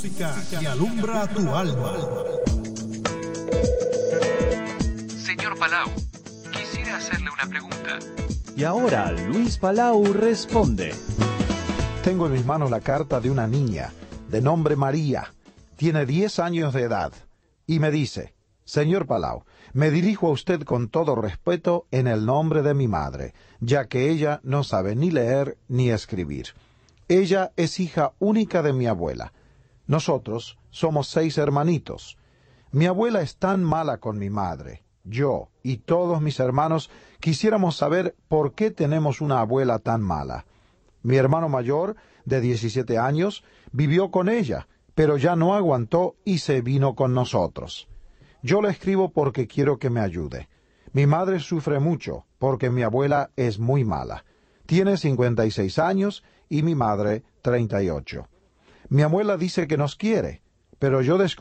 Música que alumbra tu alma. Señor Palau, quisiera hacerle una pregunta. Y ahora Luis Palau responde. Tengo en mis manos la carta de una niña, de nombre María. Tiene 10 años de edad. Y me dice: Señor Palau, me dirijo a usted con todo respeto en el nombre de mi madre, ya que ella no sabe ni leer ni escribir. Ella es hija única de mi abuela. Nosotros somos 6 hermanitos. Mi abuela es tan mala con mi madre. Yo y todos mis hermanos quisiéramos saber por qué tenemos una abuela tan mala. Mi hermano mayor, de 17 años, vivió con ella, pero ya no aguantó y se vino con nosotros. Yo le escribo porque quiero que me ayude. Mi madre sufre mucho porque mi abuela es muy mala. Tiene 56 años y mi madre 38. Mi abuela dice que nos quiere, pero yo descubrí